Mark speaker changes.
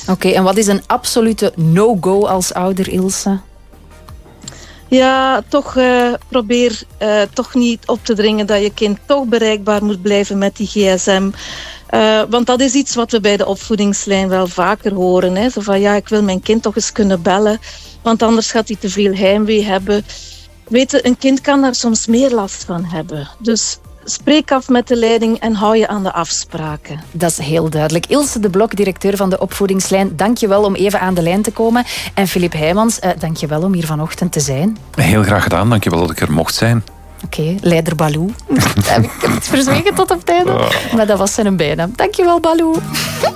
Speaker 1: Oké, en wat is een absolute no-go als ouder, Ilse?
Speaker 2: Ja, toch probeer toch niet op te dringen dat je kind toch bereikbaar moet blijven met die gsm. Want dat is iets wat we bij de opvoedingslijn wel vaker horen. Hè? Zo van, ja, ik wil mijn kind toch eens kunnen bellen, want anders gaat hij te veel heimwee hebben. Weet je, een kind kan daar soms meer last van hebben. Dus spreek af met de leiding en hou je aan de afspraken.
Speaker 1: Dat is heel duidelijk. Ilse de Blok, directeur van de opvoedingslijn, dank je wel om even aan de lijn te komen. En Filip Heijmans, dank je wel om hier vanochtend te zijn.
Speaker 3: Heel graag gedaan, dank je wel dat ik er mocht zijn.
Speaker 1: Oké, leider Baloo. Heb ik het verzwegen tot op het einde? Maar dat was zijn bijnaam. Dank je wel, Baloo.